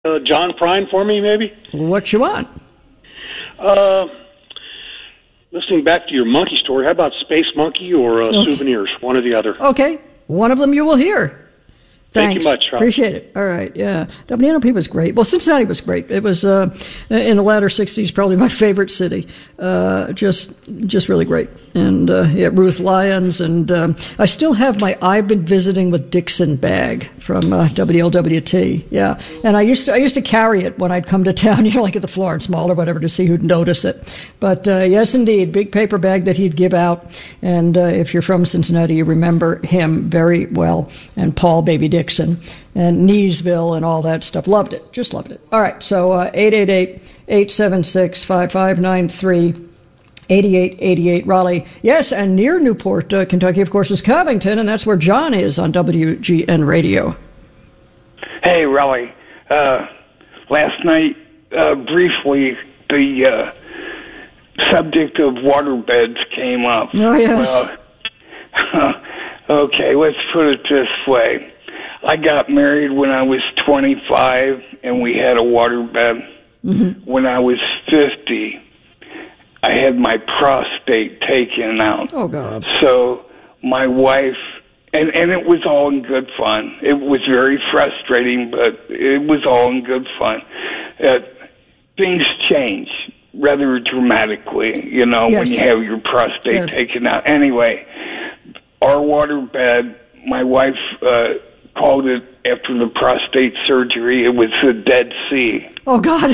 John Prine for me, maybe? What you want? Listening back to your monkey story, how about Space Monkey or Souvenirs? One or the other. Okay. One of them you will hear. Thanks. Thank you much, Rob. Appreciate it. All right, yeah. WNOP was great. Well, Cincinnati was great. It was, in the latter 60s, probably my favorite city. Just really great. And, Ruth Lyons. And I still have my I've Been Visiting with Dixon bag from WLWT. Yeah. And I used to carry it when I'd come to town, like at the Florence Mall or whatever, to see who'd notice it. But, yes, indeed, big paper bag that he'd give out. And if you're from Cincinnati, you remember him very well. And Paul Baby Dixon and Kneesville and all that stuff. Loved it. Just loved it. All right. So 888-876-5593, 8888 Raleigh. Yes, and near Newport, Kentucky, of course, is Covington, and that's where John is on WGN Radio. Hey, Raleigh. Last night, briefly, the subject of waterbeds came up. Oh, yes. Okay, let's put it this way. I got married when I was 25, and we had a waterbed. Mm-hmm. When I was 50, I had my prostate taken out. Oh, God. So my wife, and it was all in good fun. It was very frustrating, but it was all in good fun. Things change rather dramatically, yes. When you have your prostate taken out. Anyway, our waterbed, my wife called it, after the prostate surgery, it was the Dead Sea. Oh, God.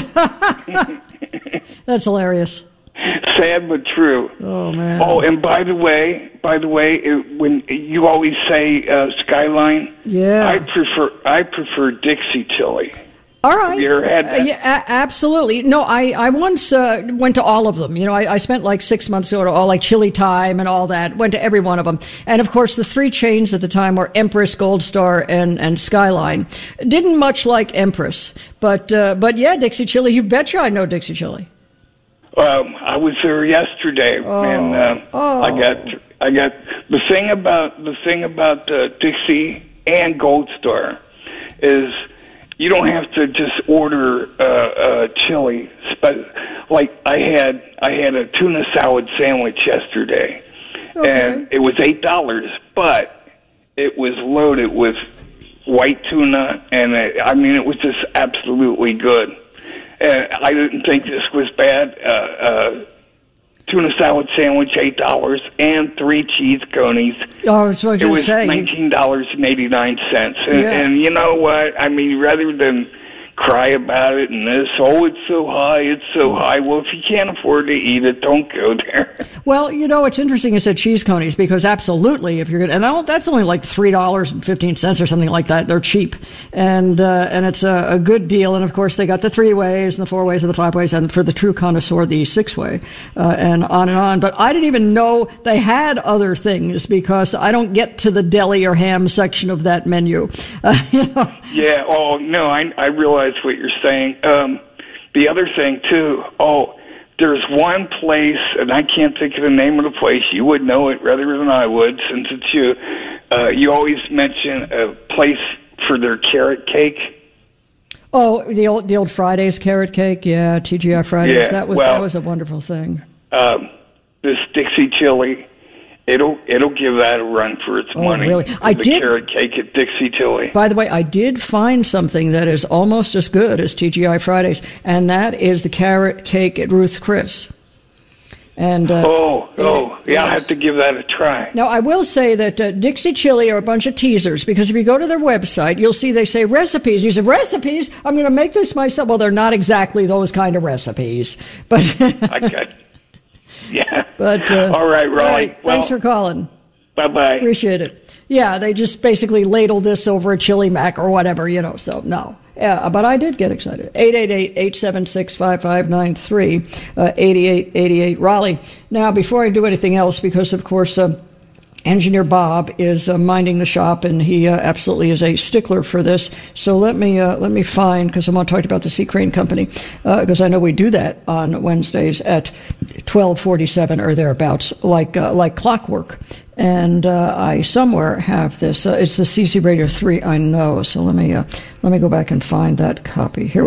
That's hilarious. Sad but true. Oh, man. Oh, and by the way, when you always say Skyline, I prefer Dixie Chili. All right. Have you ever had that? Yeah, absolutely. No, I once went to all of them. I spent like 6 months sort of all like Chili Time and all that. Went to every one of them. And, of course, the three chains at the time were Empress, Gold Star, and Skyline. Didn't much like Empress. But yeah, Dixie Chili, you betcha I know Dixie Chili. I was there yesterday, and I got the thing about Dixie and Gold Star is you don't have to just order chili. Like I had a tuna salad sandwich yesterday, and it was $8, but it was loaded with white tuna, and it was just absolutely good. I didn't think this was bad. Tuna salad sandwich, $8, and 3 cheese conies. Oh, that's what I was going to say. It was $19.89. And you know what? Rather than cry about it and this, it's so high. Well, if you can't afford to eat it, don't go there. Well, it's interesting you said cheese conies, because absolutely, if you're going to, and that's only like $3.15 or something like that. They're cheap, and it's a good deal. And of course, they got the 3 ways and the 4 ways and the 5 ways, and for the true connoisseur, the 6 way, and on and on. But I didn't even know they had other things, because I don't get to the deli or ham section of that menu. Yeah. Oh no, I realize what you're saying. The other thing too. There's one place, and I can't think of the name of the place. You would know it rather than I would, since it's you. You always mention a place for their carrot cake. Oh, the old Fridays carrot cake. Yeah, TGI Fridays. Yeah, that was a wonderful thing. This Dixie Chili. It'll give that a run for its money. Really? Carrot cake at Dixie Chili. By the way, I did find something that is almost as good as TGI Fridays, and that is the carrot cake at Ruth Chris. And I'll have to give that a try. Now, I will say that Dixie Chili are a bunch of teasers, because if you go to their website, you'll see they say recipes. You say, recipes? I'm going to make this myself. Well, they're not exactly those kind of recipes. But I got Yeah. But all right, Raleigh. Right, thanks for calling. Bye-bye. Appreciate it. Yeah, they just basically ladle this over a chili mac or whatever, so no. Yeah, but I did get excited. 888-876-5593, 8888 Raleigh. Now, before I do anything else, because, of course, Engineer Bob is minding the shop, and he absolutely is a stickler for this. So let me find, because I want to talk about the Sea Crane Company, because I know we do that on Wednesdays at 12:47 or thereabouts, like clockwork. And I somewhere have this. It's the CC Radio 3, I know. So let me go back and find that copy. Here